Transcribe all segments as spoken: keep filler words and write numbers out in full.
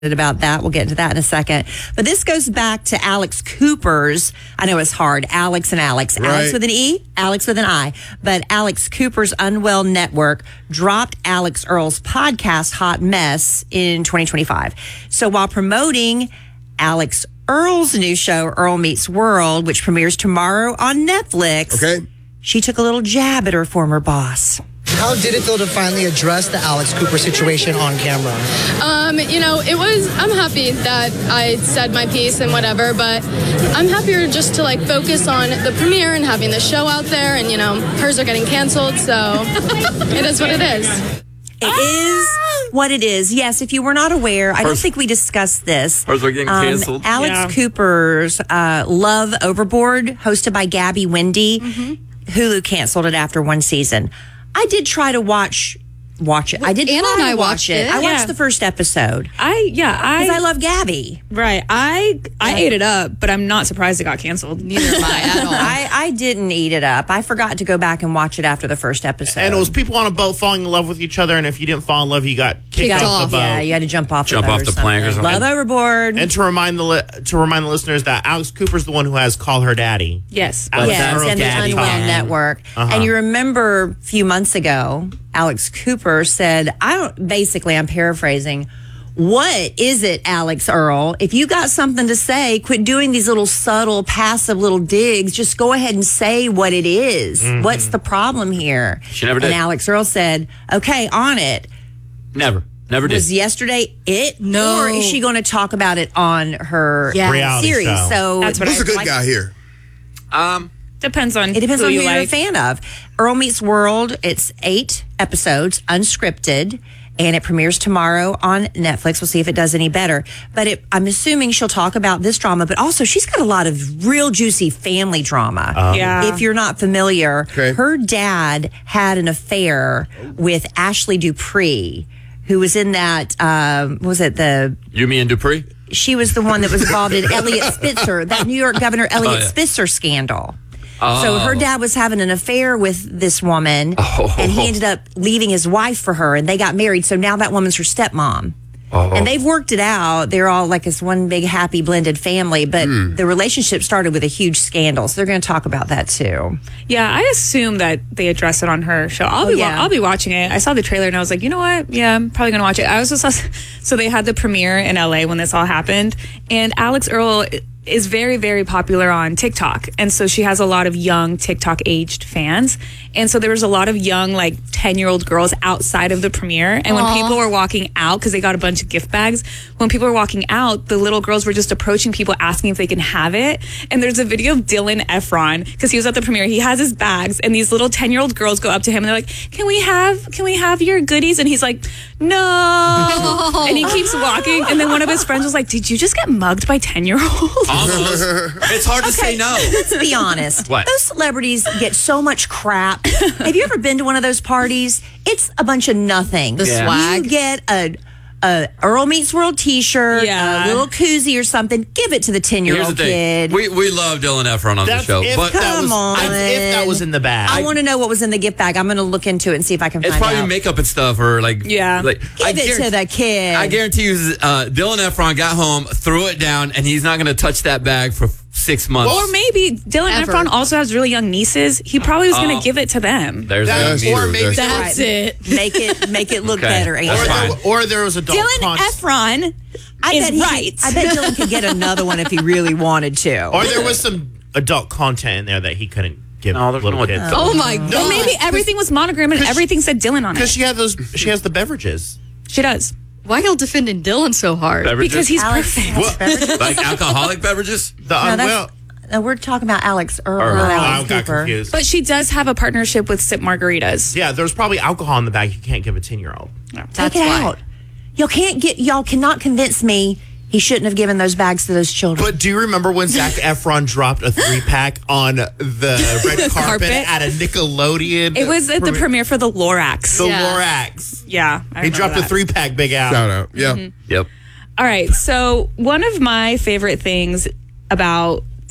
about that. We'll get into that in a second. But this goes back to Alex Cooper's, I know it's hard, Alex and Alex. Right. Alex with an E, Alex with an I. But Alex Cooper's Unwell Network dropped Alex Earl's podcast, Hot Mess, in twenty twenty-five. So while promoting Alex Earl's new show, Earl Meets World, which premieres tomorrow on Netflix, Okay. she took a little jab at her former boss. How did it feel to finally address the Alex Cooper situation on camera? Um, you know, it was, I'm happy that I said my piece and whatever, but I'm happier just to like focus on the premiere and having the show out there, and you know, hers are getting canceled, so it is what it is. It is what it is. Yes, if you were not aware, I don't think we discussed this. Hers are getting Um, canceled. Alex Yeah. Cooper's uh, Love Overboard, hosted by Gabby Wendy, Hulu canceled it after one season. I did try to watch watch it. I did Anna try and to I watch watched it. it. I watched Yeah. the first episode I yeah I, because I love Gabby. right I I ate it up, but I'm not surprised it got canceled. Neither am I at all. I, I didn't eat it up. I forgot to go back and watch it after the first episode. And it was people on a boat falling in love with each other, and if you didn't fall in love, you got kicked, Kicked off, off. the boat. yeah, you had to jump off Jump the boat off or the plank or something. something. Love Overboard. And to remind the li- to remind the listeners that Alex Cooper's the one who has Call Her Daddy. Yes. Alex Yes, Earl and the Daddy. Unwell Network. And you remember a few months ago, Alex Cooper said, I don't, basically, I'm paraphrasing, what is it, Alex Earl? If you got something to say, quit doing these little subtle, passive little digs. Just go ahead and say what it is. What's the problem here? She never did. And Alex Earl said, okay, on it. Never. Never did. Was yesterday it? No. Or is she going to talk about it on her Yes. Reality series? show. So That's what Who's I a good like- guy here? Um, Depends on It depends who on who you you're a like. fan of. Earl Meets World, it's eight episodes, unscripted, and it premieres tomorrow on Netflix. We'll see if it does any better. But it, I'm assuming she'll talk about this drama, but also she's got a lot of real juicy family drama. Yeah. If you're not familiar, Okay. her dad had an affair with Ashley Dupree, who was in that, um, what was it, the... Yumi and Dupree? She was the one that was involved in Elliot Spitzer, that New York Governor Elliot Oh, yeah. Spitzer scandal. So her dad was having an affair with this woman, Oh. and he ended up leaving his wife for her, and they got married. So now that woman's her stepmom. Oh. And they've worked it out. They're all like this one big happy blended family, but Hmm. the relationship started with a huge scandal. So they're going to talk about that too. Yeah, I assume that they address it on her show. I'll be wa- yeah. I'll be watching it. I saw the trailer and I was like, you know what? Yeah, I'm probably gonna watch it. I also saw so they had the premiere in L A when this all happened, and Alex Earl is very very popular on TikTok, and so she has a lot of young TikTok aged fans, and so there was a lot of young like ten year old girls outside of the premiere, and when people were walking out because they got a bunch of gift bags, when people were walking out, the little girls were just approaching people asking if they can have it. And there's a video of Dylan Efron because he was at the premiere. He has his bags, and these little ten year old girls go up to him and they're like, "Can we have? Can we have your goodies?" And he's like, "No." And he keeps walking. And then one of his friends was like, "Did you just get mugged by ten year olds?" Almost. It's hard to say no. Let's be honest. What? Those celebrities get so much crap. Have you ever been to one of those parties? It's a bunch of nothing. The Yeah. swag. You get a, a Earl Meets World T-shirt, Yeah. a little koozie or something. Give it to the Here's ten-year-old the thing. kid. We we love Dylan Efron on That's the show, if but that Come was, on. that's if that was in the bag. I want to know what was in the gift bag. I'm going to look into it and see if I can it's find probably out. makeup and stuff, or like Yeah. Like, Give I it to guarantee- the kid. I guarantee you, uh, Dylan Efron got home, threw it down, and he's not going to touch that bag for six months. Or maybe Dylan Ever. Efron also has really young nieces. He probably was going Oh. to give it to them. There's That- that. or maybe That's it. Make it make it look Okay. better. That's or, Angela. fine. there, or there was adult Dylan con- Efron I is bet he, right. I bet Dylan could get another one if he really wanted to. or there was some adult content in there that he couldn't give No, there's little no kids. adult- Oh my god! No. Maybe everything was monogram and everything said Dylan on Because it. she had those, she has the beverages. She does Why y'all defending Dylan so hard? Beverages? because he's Alex perfect. has beverages. like alcoholic beverages. The No, unwell. that's, no, we're talking about Alex Earl, Earl. not Oh, I Alex got Cooper. confused. But she does have a partnership with Sip Margaritas. Yeah, there's probably alcohol in the bag. You can't give a ten year old. Take That's it why. out. Y'all can't get. Y'all cannot convince me he shouldn't have given those bags to those children. But do you remember when Zac Efron dropped a three pack on the red carpet, Carpet? at a Nickelodeon? It was at the premiere for the Lorax. The Yeah. Lorax. Yeah, I He remember dropped a that. three pack, Big Al. Shout out. Yeah. Yep. All right, so one of my favorite things about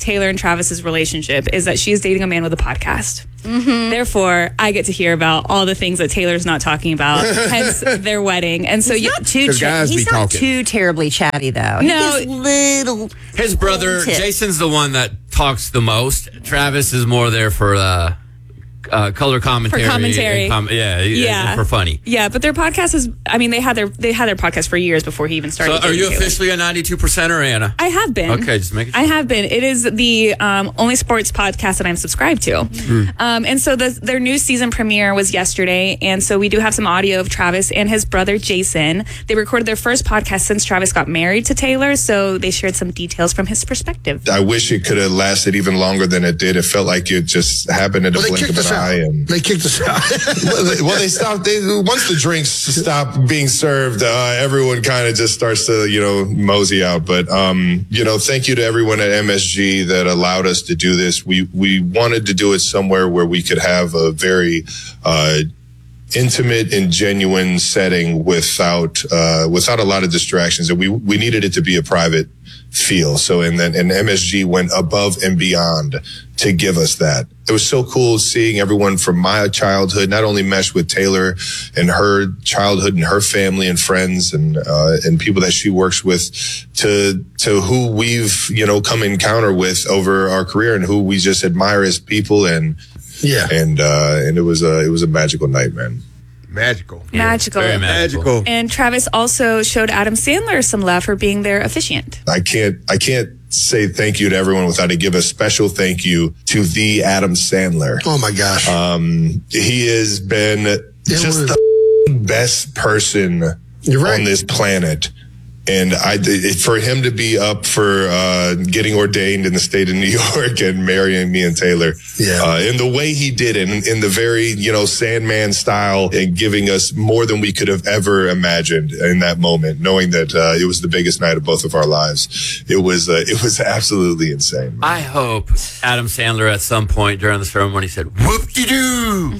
Taylor and Travis's relationship is that she is dating a man with a podcast. Mm-hmm. Therefore, I get to hear about all the things that Taylor's not talking about, hence their wedding. And so he's you not too Because cha- guys be he's not talking. too terribly chatty though. No. He gives little. His brother, tips. Jason's the one that talks the most. Travis is more there for uh, uh, color commentary. commentary. and com- yeah, Yeah. for funny. Yeah, but their podcast is, I mean, they had their they had their podcast for years before he even started. So are dating you Taylor. officially a ninety-two percenter, Anna? I have been. Okay, just making sure. I have been. It is the um, only sports podcast that I'm subscribed to. Um, and so the, their new season premiere was yesterday. And so we do have some audio of Travis and his brother, Jason. They recorded their first podcast since Travis got married to Taylor. So they shared some details from his perspective. I wish it could have lasted even longer than it did. It felt like it just happened in the Well, they blink kicked of us an out. eye. And They kicked us out. well, they, well, they stopped. They, once the drinks stop being served, uh, everyone kind of just starts to, you know, mosey out. But, um, you know, thank you to everyone at M S G that allowed us to do this. We we wanted to do it somewhere where we could have a very uh, intimate and genuine setting without uh, without a lot of distractions. And we we needed it to be a private feel. So and then and M S G went above and beyond to give us that. It was so cool seeing everyone from my childhood not only mesh with Taylor and her childhood and her family and friends and uh, and people that she works with to to who we've, you know, come encounter with over our career and who we just admire as people. And Yeah. and uh, and it was a it was a magical night, man. Magical. Magical. Very magical. Magical. And Travis also showed Adam Sandler some love for being their officiant. I can't I can't say thank you to everyone without to give a special thank you to the Adam Sandler. Oh my gosh. Um, he has been just was- the best person You're right. on this planet. And I, it, for him to be up for uh, getting ordained in the state of New York and marrying me and Taylor, Yeah. uh, in the way he did it, in, in the very, you know, Sandman style, and giving us more than we could have ever imagined in that moment, knowing that uh, it was the biggest night of both of our lives. It was, uh, it was absolutely insane. I hope Adam Sandler at some point during the ceremony said, whoop-de-doo.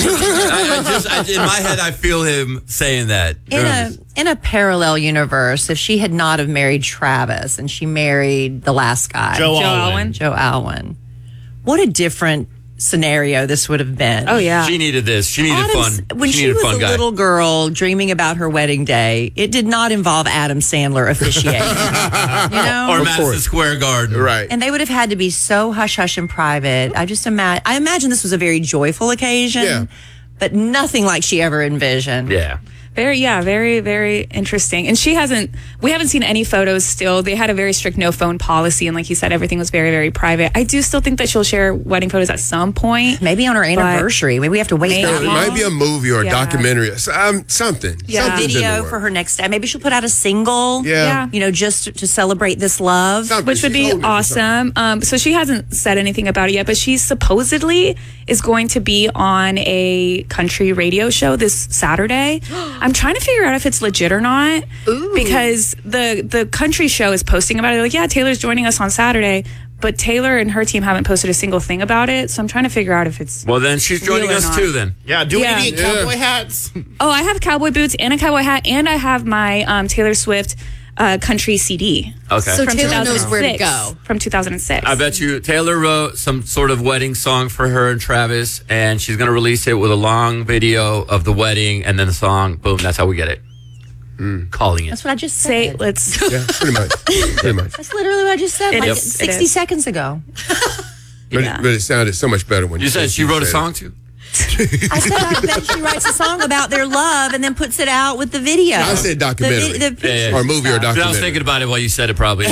I, I just, I, in my head, I feel him saying that. In during a this. in a parallel universe, if she had not have married Travis and she married the last guy, Joe Joe Alwyn. Alwyn. Joe Alwyn, what a different scenario this would have been. Oh, yeah. She needed this. She needed Adam's- fun. When she, she, needed was a fun a guy. little girl dreaming about her wedding day, it did not involve Adam Sandler officiating. you know? or Madison Square Garden. Right. And they would have had to be so hush hush and private. I just imagine. I imagine this was a very joyful occasion, Yeah. but nothing like she ever envisioned. Yeah. Very, yeah, very, very interesting. And she hasn't, we haven't seen any photos still. They had a very strict no phone policy. And like you said, everything was very, very private. I do still think that she'll share wedding photos at some point. Maybe on her anniversary. Maybe we have to wait Maybe. that It long. might be a movie or a Yeah. documentary, um, something. Yeah. Something's in the Video works. for her next day. Maybe she'll put out a single. Yeah. Yeah. You know, just to celebrate this love. Something. Which would She's be holding it for something. awesome. Um, so she hasn't said anything about it yet, but she supposedly is going to be on a country radio show this Saturday. I'm trying to figure out if it's legit or not, because the the country show is posting about it. They're like, yeah, Taylor's joining us on Saturday, but Taylor and her team haven't posted a single thing about it. So I'm trying to figure out if it's. Well, then she's joining Real or us not. too, then. Yeah, do Yeah. we need Yeah. cowboy hats? Oh, I have cowboy boots and a cowboy hat, and I have my um, Taylor Swift uh, country C D. Okay. So From Taylor knows where to two thousand six. go. From two thousand six. I bet you Taylor wrote some sort of wedding song for her and Travis, and she's going to release it with a long video of the wedding and then the song. Boom, that's how we get it. Calling it. That's what I just Say, said. let's. Yeah, pretty much. Pretty much. That's literally what I just said It like is. It sixty is. seconds ago. But, Yeah. it, but it sounded so much better when you, You said she wrote a said it. song too? I said I bet she writes a song about their love and then puts it out with the video. I said documentary. The, vi- the pictures Yeah, yeah. Or a movie or and stuff. I was documentary. thinking about it while you said it, probably.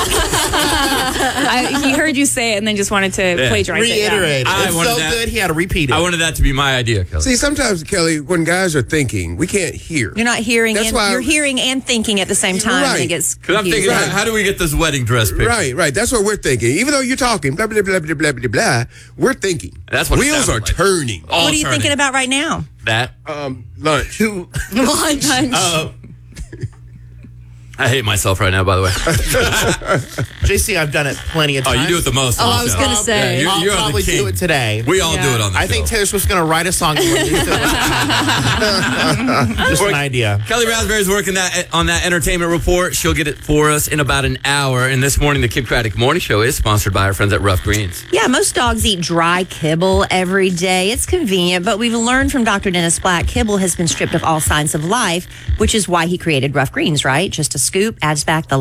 I, he heard you say it and then just wanted to Yeah. plagiarize it. yeah. Reiterate. I It's wanted so that- good, he had to repeat it. I wanted that to be my idea, Kelly. See, sometimes, Kelly, when guys are thinking, we can't hear. You're not hearing That's and why I- you're hearing and thinking at the same time. Right. And it gets Because I'm thinking, confusing. how, how do we get this wedding dress picture? Right, right. That's what we're thinking. Even though you're talking, blah, blah, blah, blah, blah, blah, blah, we're thinking. That's what it Wheels sounded are like. turning. All What are you turning. thinking about right now? That. Um, lunch. Lunch. Uh, I hate myself right now, by the way. J C, I've done it plenty of Oh, times. you do it the most. Oh, on I the was show. gonna say. Yeah, you're, I'll you're probably the king. do it today. We all do Yeah. it on the I show. think Taylor Swift's going to write a song and release it. Just an idea. Kelly Raspberry's working that on that entertainment report. She'll get it for us in about an hour. And this morning, the Kid Craddock Morning Show is sponsored by our friends at Rough Greens. Yeah, most dogs eat dry kibble every day. It's convenient, but we've learned from Doctor Dennis Black, kibble has been stripped of all signs of life, which is why he created Rough Greens, right? Just a scoop adds back the